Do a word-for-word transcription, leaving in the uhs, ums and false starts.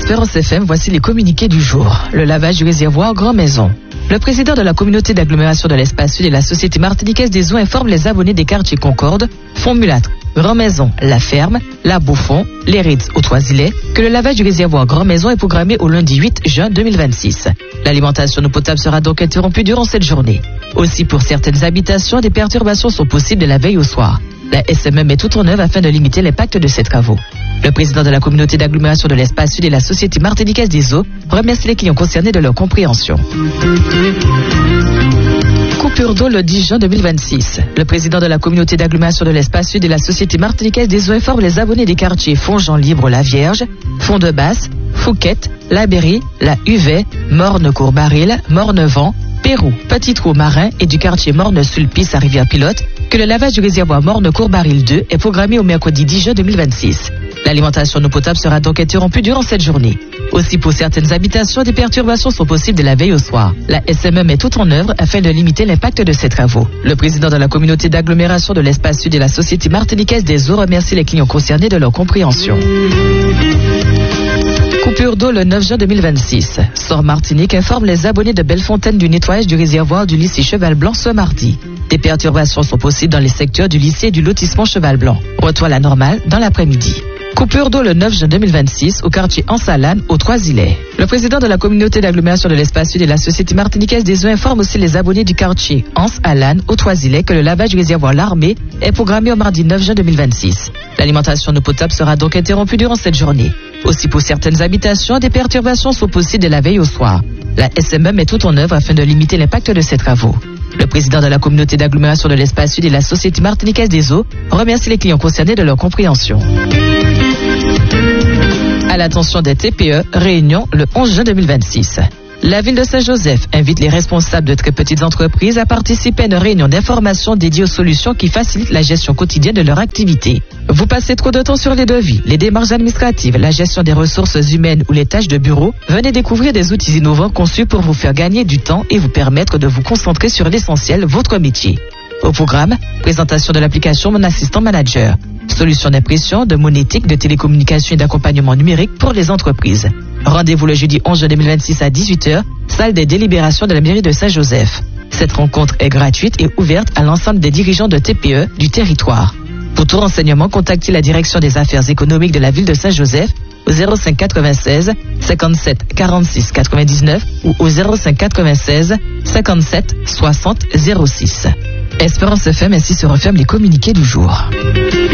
Espérance F M, voici les communiqués du jour. Le lavage du réservoir Grand Maison. Le président de la communauté d'agglomération de l'Espace Sud et la Société martiniquaise des eaux informe les abonnés des quartiers Concorde, Font-Mulâtre, Grand Maison, La Ferme, La Bouffon, Les Rides aux Trois-Îlets que le lavage du réservoir Grand Maison est programmé au lundi huit juin deux mille vingt-six. L'alimentation en eau potable sera donc interrompue durant cette journée. Aussi, pour certaines habitations, des perturbations sont possibles de la veille au soir. La S M M est tout en œuvre afin de limiter l'impact de ces travaux. Le président de la communauté d'agglomération de l'Espace Sud et la Société martiniquaise des eaux remercie les clients concernés de leur compréhension. Coupure d'eau le dix juin deux mille vingt-six. Le président de la communauté d'agglomération de l'Espace Sud et la Société martiniquaise des eaux informe les abonnés des quartiers Font-Jean-Libre-La Vierge, Font-de-Basse, Fouquette, La Berry, La Huvet, Morne-Courbaril, Morne-Vent, Pérou, Petit Trou Marin et du quartier Morne-Sulpice à Rivière-Pilote que le lavage du réservoir Morne-Courbaril deux est programmé au mercredi dix juin deux mille vingt-six. L'alimentation en eau potable sera donc interrompue durant cette journée. Aussi, pour certaines habitations, des perturbations sont possibles de la veille au soir. La S M M est tout en œuvre afin de limiter l'impact de ces travaux. Le président de la communauté d'agglomération de l'Espace Sud et la Société martiniquaise des eaux remercie les clients concernés de leur compréhension. Coupure d'eau le neuf juin deux mille vingt-six. Sort Martinique informe les abonnés de Bellefontaine du nettoyage du réservoir du lycée Cheval Blanc ce mardi. Des perturbations sont possibles dans les secteurs du lycée et du lotissement Cheval Blanc. Retour à la normale dans l'après-midi. Coupure d'eau le neuf juin deux mille vingt-six au quartier Ansalane, aux Trois-Îlets. Le président de la communauté d'agglomération de l'Espace Sud et la Société martiniquaise des eaux informe aussi les abonnés du quartier Anse-Alane, aux Trois-Îlets que le lavage du réservoir L'Armée est programmé au mardi neuf juin deux mille vingt-six. L'alimentation en eau potable sera donc interrompue durant cette journée. Aussi, pour certaines habitations, des perturbations sont possibles de la veille au soir. La S M M est tout en œuvre afin de limiter l'impact de ces travaux. Le président de la communauté d'agglomération de l'Espace Sud et la Société martiniquaise des eaux remercie les clients concernés de leur compréhension. À l'attention des T P E, réunion le onze juin deux mille vingt-six. La ville de Saint-Joseph invite les responsables de très petites entreprises à participer à une réunion d'information dédiée aux solutions qui facilitent la gestion quotidienne de leur activité. Vous passez trop de temps sur les devis, les démarches administratives, la gestion des ressources humaines ou les tâches de bureau. Venez découvrir des outils innovants conçus pour vous faire gagner du temps et vous permettre de vous concentrer sur l'essentiel, votre métier. Au programme, présentation de l'application Mon Assistant Manager. Solutions d'impression, de monétique, de télécommunication et d'accompagnement numérique pour les entreprises. Rendez-vous le jeudi onze juin deux mille vingt-six à dix-huit heures, salle des délibérations de la mairie de Saint-Joseph. Cette rencontre est gratuite et ouverte à l'ensemble des dirigeants de T P E du territoire. Pour tout renseignement, contactez la direction des affaires économiques de la ville de Saint-Joseph au zéro cinq quatre-vingt-seize cinquante-sept quarante-six quatre-vingt-dix-neuf ou au zéro cinq quatre-vingt-seize cinquante-sept soixante zéro six. Espérance F M, ainsi se referment les communiqués du jour.